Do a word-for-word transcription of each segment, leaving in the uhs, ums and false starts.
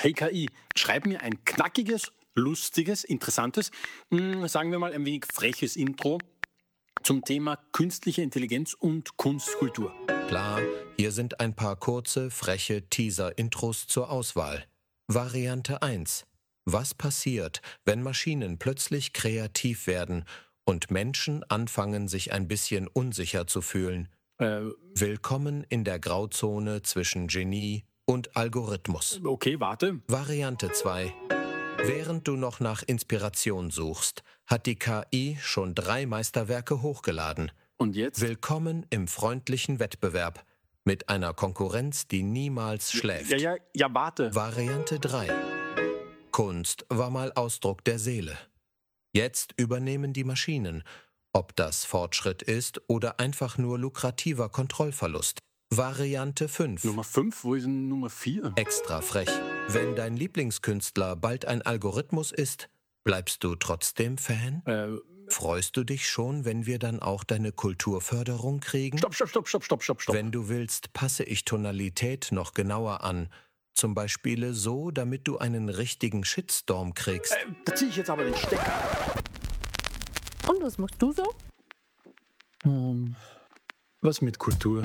Hey K I, schreib mir ein knackiges, lustiges, interessantes, mh, sagen wir mal ein wenig freches Intro zum Thema künstliche Intelligenz und Kunstkultur. Klar, hier sind ein paar kurze, freche Teaser-Intros zur Auswahl. Variante eins. Was passiert, wenn Maschinen plötzlich kreativ werden und Menschen anfangen, sich ein bisschen unsicher zu fühlen? Äh, Willkommen in der Grauzone zwischen Genie und Algorithmus. okay, warte. Variante zwei. Während du noch nach Inspiration suchst, hat die K I schon drei Meisterwerke hochgeladen. Und jetzt? Willkommen im freundlichen Wettbewerb mit einer Konkurrenz, die niemals schläft. Ja, ja, ja, warte. Variante drei. Kunst war mal Ausdruck der Seele. Jetzt übernehmen die Maschinen, ob das Fortschritt ist oder einfach nur lukrativer Kontrollverlust. Variante fünf. Nummer fünf, wo ist denn Nummer vier? Extra frech. Wenn dein Lieblingskünstler bald ein Algorithmus ist, bleibst du trotzdem Fan? Äh, Freust du dich schon, wenn wir dann auch deine Kulturförderung kriegen? stopp, stopp, stopp, stopp, stopp, stopp, stopp. Wenn du willst, passe ich Tonalität noch genauer an. Zum Beispiel so, damit du einen richtigen Shitstorm kriegst. Äh, da zieh ich jetzt aber den Stecker. Und was machst du so? Um, was mit Kultur?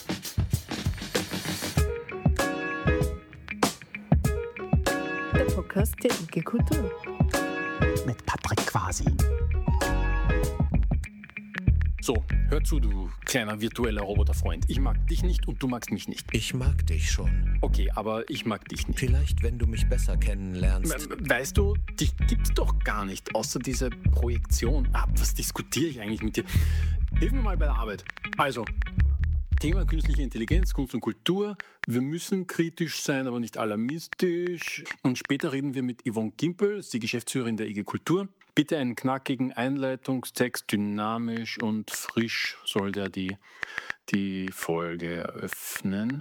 Der Podcast der I G Kultur. Mit Patrick Quasi. So, hör zu, du kleiner virtueller Roboterfreund. Ich mag dich nicht und du magst mich nicht. Ich mag dich schon. Okay, aber ich mag dich nicht. Vielleicht, wenn du mich besser kennenlernst. We- Weißt du, dich gibt's doch gar nicht, außer diese Projektion. Ah, was diskutiere ich eigentlich mit dir? Hilf mir mal bei der Arbeit. Also, Thema künstliche Intelligenz, Kunst und Kultur. Wir müssen kritisch sein, aber nicht alarmistisch. Und später reden wir mit Yvonne Gimpel, die Geschäftsführerin der I G Kultur. Bitte einen knackigen Einleitungstext, dynamisch und frisch soll der die, die Folge eröffnen.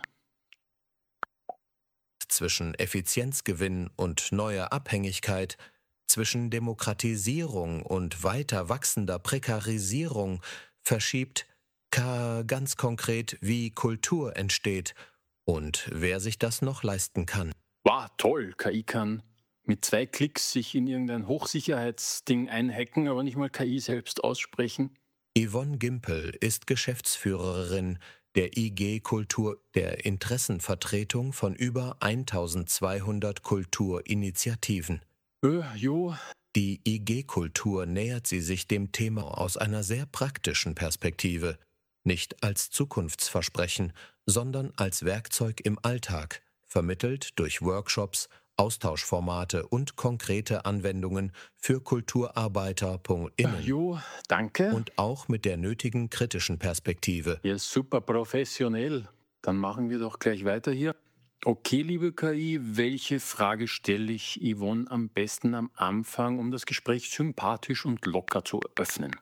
Zwischen Effizienzgewinn und neuer Abhängigkeit, zwischen Demokratisierung und weiter wachsender Prekarisierung verschiebt K ganz konkret, wie Kultur entsteht und wer sich das noch leisten kann. Wow, toll, K I kann mit zwei Klicks sich in irgendein Hochsicherheitsding einhacken, aber nicht mal K I selbst aussprechen. Yvonne Gimpel ist Geschäftsführerin der I G Kultur, der Interessenvertretung von über eintausendzweihundert Kulturinitiativen. Äh, jo, Die I G Kultur nähert sie sich dem Thema aus einer sehr praktischen Perspektive. Nicht als Zukunftsversprechen, sondern als Werkzeug im Alltag, vermittelt durch Workshops, Austauschformate und konkrete Anwendungen für äh, KulturarbeiterInnen jo, danke. und auch mit der nötigen kritischen Perspektive. Ja, super professionell. Dann machen wir doch gleich weiter hier. Okay, liebe K I, welche Frage stelle ich Yvonne am besten am Anfang, um das Gespräch sympathisch und locker zu eröffnen?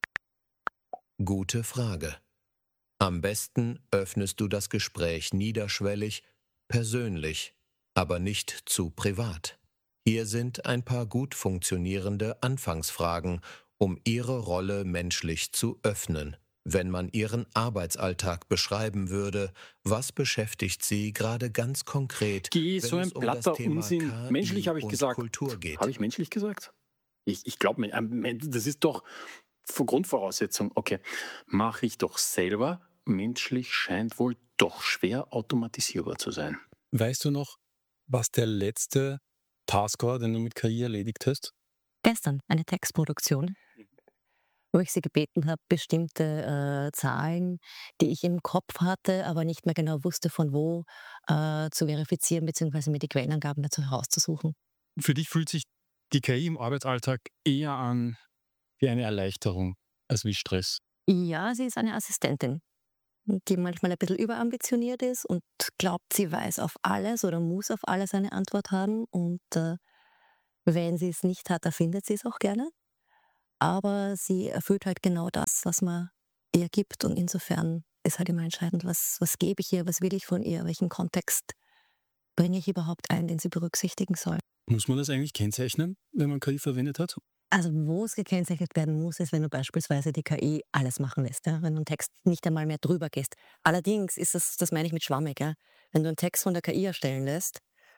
Gute Frage. Am besten öffnest du das Gespräch niederschwellig, persönlich, aber nicht zu privat. Hier sind ein paar gut funktionierende Anfangsfragen, um Ihre Rolle menschlich zu öffnen. Wenn man Ihren Arbeitsalltag beschreiben würde, was beschäftigt Sie gerade ganz konkret, Geh, wenn so ein es um das platter Thema Unsinn. K I Menschlich habe ich und gesagt. Kultur geht? Habe ich menschlich gesagt? Ich, ich glaube, das ist doch Vor- Grundvoraussetzung. Okay, mache ich doch selber. Menschlich scheint wohl doch schwer automatisierbar zu sein. Weißt du noch, was der letzte Task war, den du mit K I erledigt hast? Gestern eine Textproduktion, wo ich sie gebeten habe, bestimmte äh, Zahlen, die ich im Kopf hatte, aber nicht mehr genau wusste, von wo äh, zu verifizieren, beziehungsweise mir die Quellenangaben dazu herauszusuchen. Für dich fühlt sich die K I im Arbeitsalltag eher an wie eine Erleichterung als wie Stress. Ja, sie ist eine Assistentin, die manchmal ein bisschen überambitioniert ist und glaubt, sie weiß auf alles oder muss auf alles eine Antwort haben. Und äh, wenn sie es nicht hat, erfindet sie es auch gerne. Aber sie erfüllt halt genau das, was man ihr gibt. Und insofern ist halt immer entscheidend, was, was gebe ich ihr, was will ich von ihr, welchen Kontext bringe ich überhaupt ein, den sie berücksichtigen soll. Muss man das eigentlich kennzeichnen, wenn man K I verwendet hat? Also wo es gekennzeichnet werden muss, ist, wenn du beispielsweise die K I alles machen lässt, ja? Wenn du einen Text nicht einmal mehr drüber gehst. Allerdings ist das, das meine ich mit schwammig, ja? Wenn du einen Text von der K I erstellen lässt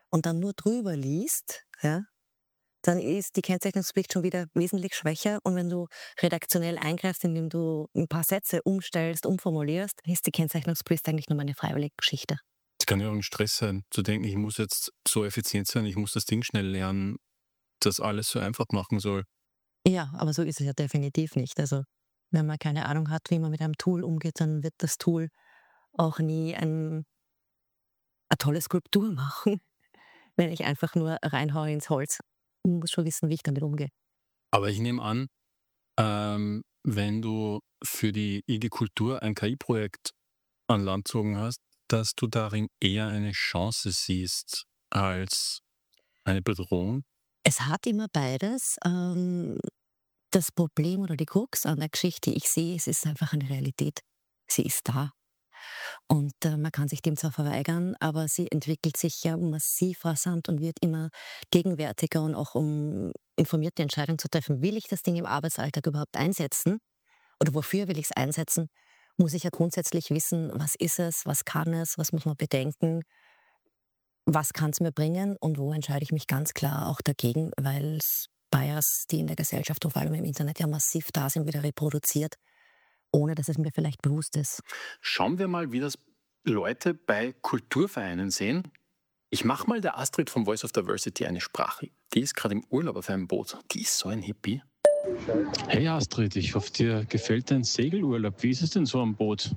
und dann nur drüber liest, ja, dann ist die Kennzeichnungspflicht schon wieder wesentlich schwächer. Und wenn du redaktionell eingreifst, indem du ein paar Sätze umstellst, umformulierst, ist die Kennzeichnungspflicht eigentlich nur mal eine freiwillige Geschichte. Es kann ja auch ein Stress sein, zu denken, ich muss jetzt so effizient sein, ich muss das Ding schnell lernen, das alles so einfach machen soll. Ja, aber so ist es ja definitiv nicht. Also wenn man keine Ahnung hat, wie man mit einem Tool umgeht, dann wird das Tool auch nie ein, eine tolle Skulptur machen, wenn ich einfach nur reinhaue ins Holz. Ich muss schon wissen, wie ich damit umgehe. Aber ich nehme an, ähm, wenn du für die I G Kultur ein K I-Projekt an Land gezogen hast, dass du darin eher eine Chance siehst als eine Bedrohung? Es hat immer beides. Ähm, das Problem oder die Krux an der Geschichte, die ich sehe, es ist einfach eine Realität. Sie ist da. Und äh, man kann sich dem zwar verweigern, aber sie entwickelt sich ja massiv rasant und wird immer gegenwärtiger. Und auch um informierte Entscheidungen zu treffen, will ich das Ding im Arbeitsalltag überhaupt einsetzen oder wofür will ich es einsetzen, muss ich ja grundsätzlich wissen, was ist es, was kann es, was muss man bedenken, was kann es mir bringen und wo entscheide ich mich ganz klar auch dagegen, weil es Bias, die in der Gesellschaft und vor allem im Internet ja massiv da sind, wieder reproduziert, ohne dass es mir vielleicht bewusst ist. Schauen wir mal, wie das Leute bei Kulturvereinen sehen. Ich mache mal der Astrid vom Voice of Diversity eine Sprache. Die ist gerade im Urlaub auf einem Boot. Die ist so ein Hippie. Hey Astrid, ich hoffe, dir gefällt dein Segelurlaub. Wie ist es denn so am Boot?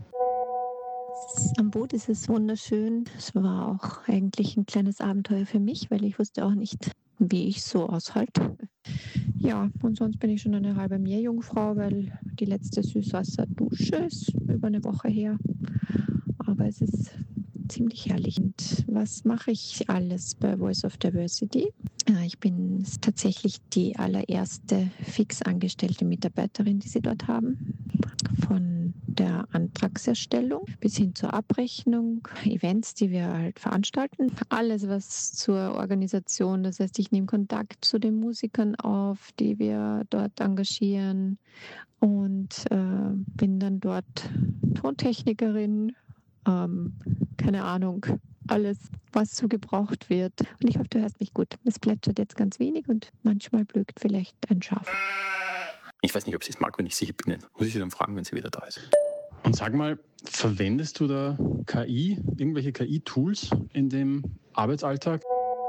Am Boot ist es wunderschön. Es war auch eigentlich ein kleines Abenteuer für mich, weil ich wusste auch nicht, wie ich so aushalte. Ja, und sonst bin ich schon eine halbe Meerjungfrau, weil die letzte Süßwasserdusche ist über eine Woche her. Aber es ist ziemlich herrlich. Und was mache ich alles bei Voice of Diversity? Ich bin tatsächlich die allererste fix angestellte Mitarbeiterin, die sie dort haben. Von der Antragserstellung bis hin zur Abrechnung, Events, die wir halt veranstalten. Alles, was zur Organisation, das heißt, ich nehme Kontakt zu den Musikern auf, die wir dort engagieren und äh, bin dann dort Tontechnikerin, ähm, keine Ahnung, alles, was so gebraucht wird. Und ich hoffe, du hörst mich gut. Es plätschert jetzt ganz wenig und manchmal blökt vielleicht ein Schaf. Ich weiß nicht, ob sie es mag, wenn ich sie Hippie nenne. Muss ich sie dann fragen, wenn sie wieder da ist. Und sag mal, verwendest du da K I, irgendwelche K I-Tools in dem Arbeitsalltag?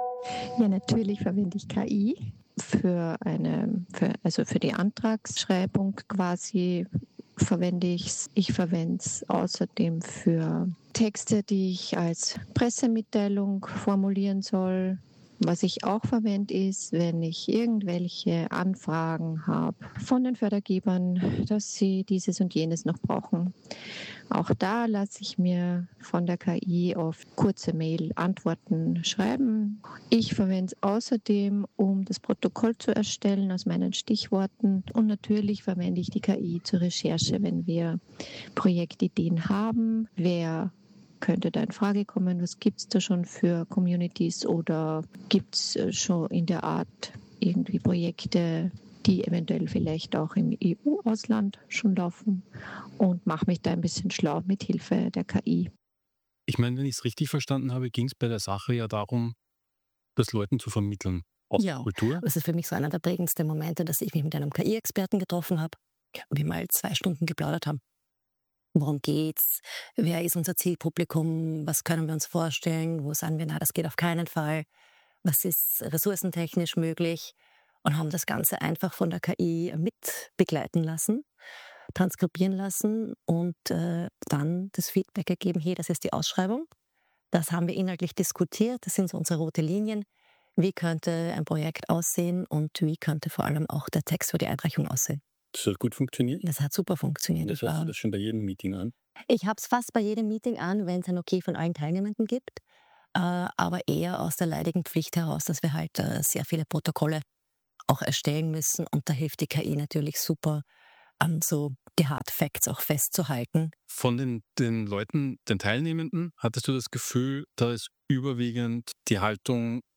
Ja, natürlich verwende ich K I für eine, für, also für die Antragsschreibung quasi verwende ich es. Ich verwende es außerdem für Texte, die ich als Pressemitteilung formulieren soll. Was ich auch verwende, ist, wenn ich irgendwelche Anfragen habe von den Fördergebern, dass sie dieses und jenes noch brauchen. Auch da lasse ich mir von der K I auf kurze Mail Antworten schreiben. Ich verwende es außerdem, um das Protokoll zu erstellen aus meinen Stichworten. Und natürlich verwende ich die K I zur Recherche, wenn wir Projektideen haben. Wer könnte da in Frage kommen? Was gibt es da schon für Communities oder gibt es schon in der Art irgendwie Projekte, die eventuell vielleicht auch im E U-Ausland schon laufen, und mache mich da ein bisschen schlau mit Hilfe der K I. Ich meine, wenn ich es richtig verstanden habe, ging es bei der Sache ja darum, das Leuten zu vermitteln aus Ja, der Kultur. das ist für mich so einer der prägendsten Momente, dass ich mich mit einem K I-Experten getroffen habe, wir mal zwei Stunden geplaudert haben. Worum geht's? Wer ist unser Zielpublikum? Was können wir uns vorstellen? Wo sagen wir, na, das geht auf keinen Fall? Was ist ressourcentechnisch möglich? Und haben das Ganze einfach von der K I mit begleiten lassen, transkribieren lassen und äh, dann das Feedback gegeben, hey, das ist die Ausschreibung. Das haben wir inhaltlich diskutiert, das sind so unsere rote Linien. Wie könnte ein Projekt aussehen und wie könnte vor allem auch der Text für die Einreichung aussehen? Das hat gut funktioniert. Das hat super funktioniert. Das hast du das schon bei jedem Meeting an. Ich habe es fast bei jedem Meeting an, wenn es ein Okay von allen Teilnehmenden gibt, äh, aber eher aus der leidigen Pflicht heraus, dass wir halt äh, sehr viele Protokolle auch erstellen müssen, und da hilft die K I natürlich super, an so die Hard Facts auch festzuhalten. Von den, den Leuten, den Teilnehmenden, hattest du das Gefühl, da ist überwiegend die Haltung,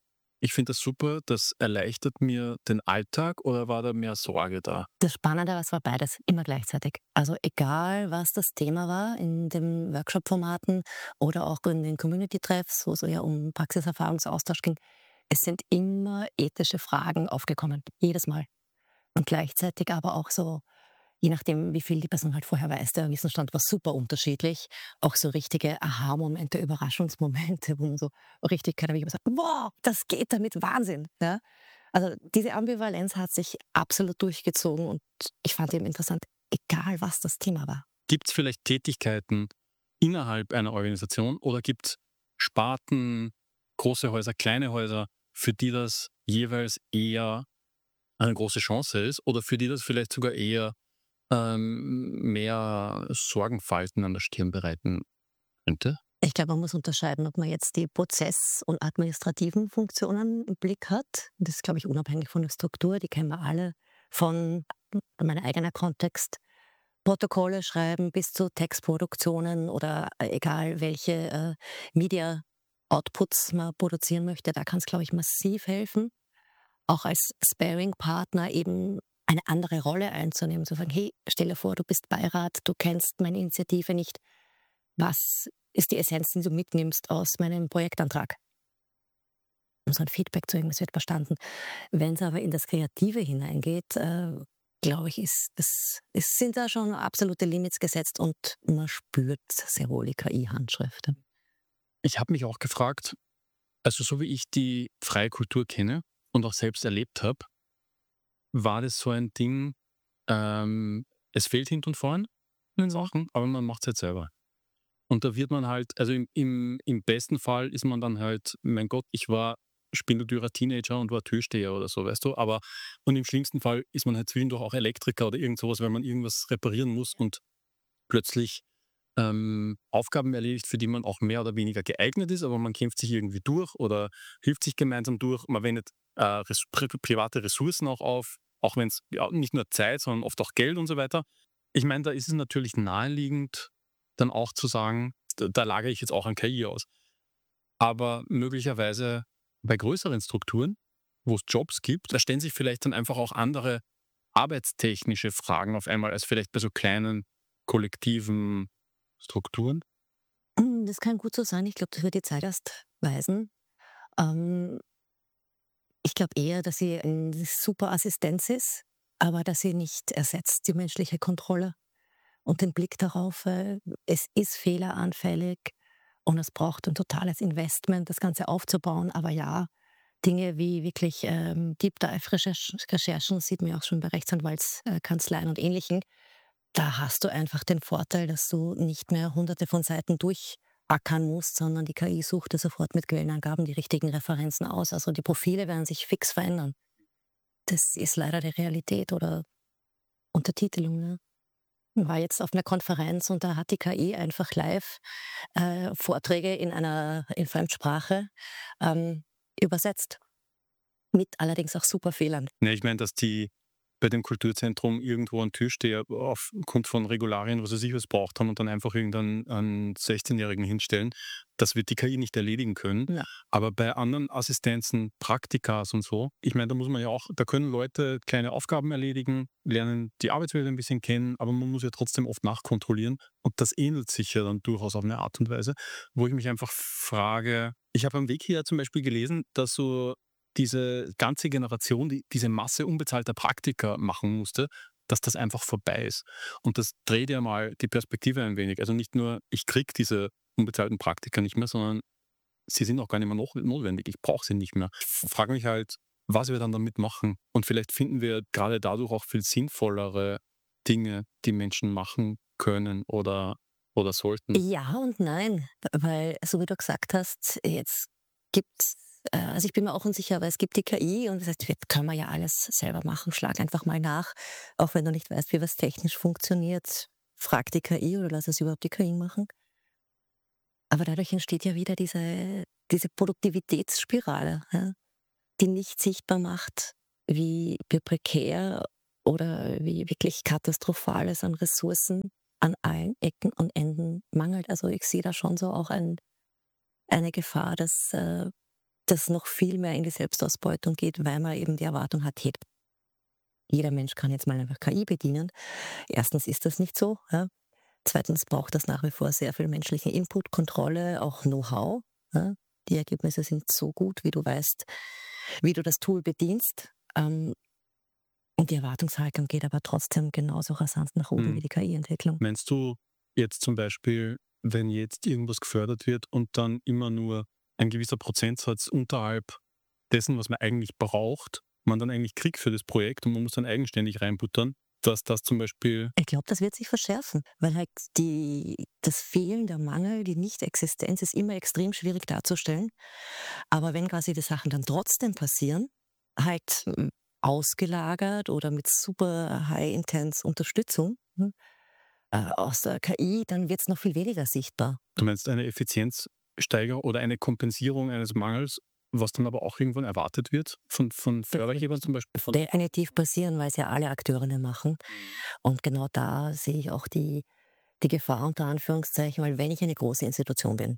Ich finde das super, das erleichtert mir den Alltag oder war da mehr Sorge da? Das Spannende war, es war beides, immer gleichzeitig. Also egal, was das Thema war in den Workshop-Formaten oder auch in den Community-Treffs, wo es ja um Praxiserfahrungsaustausch ging, es sind immer ethische Fragen aufgekommen, jedes Mal. Und gleichzeitig aber auch so, je nachdem, wie viel die Person halt vorher weiß, der Wissensstand war super unterschiedlich, auch so richtige Aha-Momente, Überraschungsmomente, wo man so richtig keiner wie sagt, wow, das geht damit, Wahnsinn. Ja? Also diese Ambivalenz hat sich absolut durchgezogen und ich fand eben interessant, egal was das Thema war. Gibt es vielleicht Tätigkeiten innerhalb einer Organisation oder gibt es Sparten, große Häuser, kleine Häuser, für die das jeweils eher eine große Chance ist oder für die das vielleicht sogar eher ähm, mehr Sorgenfalten an der Stirn bereiten könnte? Ich glaube, man muss unterscheiden, ob man jetzt die Prozess- und administrativen Funktionen im Blick hat. Das ist, glaube ich, unabhängig von der Struktur. Die kennen wir alle von meinem eigenen Kontext. Protokolle schreiben bis zu Textproduktionen oder äh, egal welche äh, Media-Outputs man produzieren möchte. Da kann es, glaube ich, massiv helfen, auch als Sparing-Partner eben eine andere Rolle einzunehmen, zu sagen, hey, stell dir vor, du bist Beirat, du kennst meine Initiative nicht. Was ist die Essenz, die du mitnimmst aus meinem Projektantrag? Und so ein Feedback zu irgendwas wird verstanden. Wenn es aber in das Kreative hineingeht, äh, glaube ich, ist das, es sind da schon absolute Limits gesetzt und man spürt sehr wohl die K I-Handschrift. Ich habe mich auch gefragt, also so wie ich die freie Kultur kenne und auch selbst erlebt habe, war das so ein Ding, ähm, es fehlt hinten und vorn in den Sachen, aber man macht es halt selber. Und da wird man halt, also im, im, im besten Fall ist man dann halt, mein Gott, ich war spindeldürer Teenager und war Türsteher oder so, weißt du, aber und im schlimmsten Fall ist man halt zwischendurch auch Elektriker oder irgend sowas, weil man irgendwas reparieren muss und plötzlich ähm, Aufgaben erledigt, für die man auch mehr oder weniger geeignet ist, aber man kämpft sich irgendwie durch oder hilft sich gemeinsam durch, man wendet äh, res pri private Ressourcen auch auf, auch wenn es ja, nicht nur Zeit, sondern oft auch Geld und so weiter. Ich meine, da ist es natürlich naheliegend, dann auch zu sagen, da, da lagere ich jetzt auch an K I aus. Aber möglicherweise bei größeren Strukturen, wo es Jobs gibt, da stellen sich vielleicht dann einfach auch andere arbeitstechnische Fragen auf einmal als vielleicht bei so kleinen kollektiven Strukturen. Das kann gut so sein. Ich glaube, das wird die Zeit erst weisen. Ähm, ich glaube eher, dass sie eine super Assistenz ist, aber dass sie nicht ersetzt die menschliche Kontrolle und den Blick darauf, äh, es ist fehleranfällig und es braucht ein totales Investment, das Ganze aufzubauen. Aber ja, Dinge wie wirklich ähm, Deep Dive Recherchen, Recherchen, sieht man ja auch schon bei Rechtsanwaltskanzleien und Ähnlichen. Da hast du einfach den Vorteil, dass du nicht mehr hunderte von Seiten durchackern musst, sondern die K I sucht dir sofort mit Quellenangaben die richtigen Referenzen aus. Also die Profile werden sich fix verändern. Das ist leider die Realität oder Untertitelung. Ne? Ich war jetzt auf einer Konferenz und da hat die K I einfach live äh, Vorträge in einer in Fremdsprache ähm, übersetzt. Mit allerdings auch super Fehlern. Ja, ich meine, dass die bei dem Kulturzentrum irgendwo ein Türsteher aufgrund von Regularien, was er sich was braucht haben und dann einfach irgendeinen einen sechzehnjährigen hinstellen, das wird die K I nicht erledigen können. Ja. Aber bei anderen Assistenzen, Praktikas und so, ich meine, da muss man ja auch, da können Leute kleine Aufgaben erledigen, lernen die Arbeitswelt ein bisschen kennen, aber man muss ja trotzdem oft nachkontrollieren und das ähnelt sich ja dann durchaus auf eine Art und Weise, wo ich mich einfach frage, ich habe am Weg hier zum Beispiel gelesen, dass so diese ganze Generation, die diese Masse unbezahlter Praktika machen musste, dass das einfach vorbei ist. Und das dreht ja mal die Perspektive ein wenig. Also nicht nur, ich kriege diese unbezahlten Praktika nicht mehr, sondern sie sind auch gar nicht mehr noch notwendig. Ich brauche sie nicht mehr. Ich frage mich halt, was wir dann damit machen. Und vielleicht finden wir gerade dadurch auch viel sinnvollere Dinge, die Menschen machen können oder, oder sollten. Ja und nein, weil, so wie du gesagt hast, jetzt gibt es, also ich bin mir auch unsicher, aber es gibt die K I und das heißt, jetzt können wir ja alles selber machen. Schlag einfach mal nach, auch wenn du nicht weißt, wie was technisch funktioniert. Frag die K I oder lass es überhaupt die K I machen. Aber dadurch entsteht ja wieder diese, diese Produktivitätsspirale, ja, die nicht sichtbar macht, wie, wie prekär oder wie wirklich katastrophal es an Ressourcen an allen Ecken und Enden mangelt. Also ich sehe da schon so auch ein, eine Gefahr, dass äh, das noch viel mehr in die Selbstausbeutung geht, weil man eben die Erwartung hat, hey, jeder Mensch kann jetzt mal einfach K I bedienen. Erstens ist das nicht so. Ja. Zweitens braucht das nach wie vor sehr viel menschlichen Input, Kontrolle, auch Know-how. Ja. Die Ergebnisse sind so gut, wie du weißt, wie du das Tool bedienst. Ähm, und die Erwartungshaltung geht aber trotzdem genauso rasant nach oben Hm. wie die K I-Entwicklung. Meinst du jetzt zum Beispiel, wenn jetzt irgendwas gefördert wird und dann immer nur ein gewisser Prozentsatz unterhalb dessen, was man eigentlich braucht, man dann eigentlich kriegt für das Projekt und man muss dann eigenständig reinbuttern, dass das zum Beispiel... Ich glaube, das wird sich verschärfen, weil halt die, das Fehlen, der Mangel, die Nicht-Existenz ist immer extrem schwierig darzustellen. Aber wenn quasi die Sachen dann trotzdem passieren, halt äh, ausgelagert oder mit super high-intense Unterstützung hm, äh, aus der K I, dann wird es noch viel weniger sichtbar. Du meinst eine Effizienzsteigerung oder eine Kompensierung eines Mangels, was dann aber auch irgendwann erwartet wird von, von Fördergebern zum Beispiel? Von Definitiv passieren, weil es ja alle Akteurinnen machen. Und genau da sehe ich auch die, die Gefahr unter Anführungszeichen, weil wenn ich eine große Institution bin,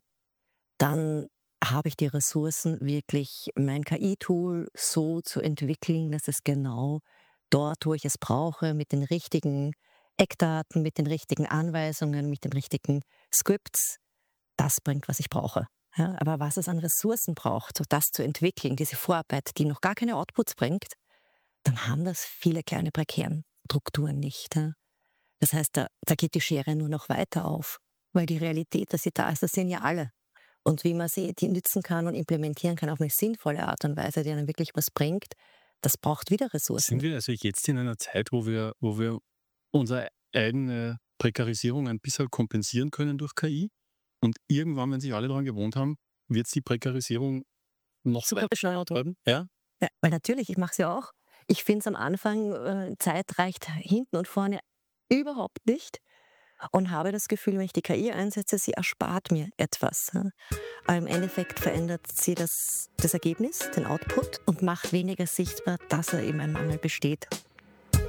dann habe ich die Ressourcen, wirklich mein K I-Tool so zu entwickeln, dass es genau dort, wo ich es brauche, mit den richtigen Eckdaten, mit den richtigen Anweisungen, mit den richtigen Scripts, das bringt, was ich brauche. Ja, aber was es an Ressourcen braucht, so das zu entwickeln, diese Vorarbeit, die noch gar keine Outputs bringt, dann haben das viele kleine prekären Strukturen nicht. Ja. Das heißt, da, da geht die Schere nur noch weiter auf, weil die Realität, dass sie da ist, das sehen ja alle. Und wie man sie die nützen kann und implementieren kann auf eine sinnvolle Art und Weise, die dann wirklich was bringt, das braucht wieder Ressourcen. Sind wir also jetzt in einer Zeit, wo wir, wo wir unsere eigene Prekarisierung ein bisschen kompensieren können durch K I? Und irgendwann, wenn sich alle daran gewohnt haben, wird die Prekarisierung noch Super weiter beschleunigt. werden? Ja? Ja, weil natürlich, ich mache es ja auch. Ich finde es am Anfang, äh, Zeit reicht hinten und vorne überhaupt nicht. Und habe das Gefühl, wenn ich die K I einsetze, sie erspart mir etwas. ja. Aber im Endeffekt verändert sie das, das Ergebnis, den Output und macht weniger sichtbar, dass er eben ein Mangel besteht.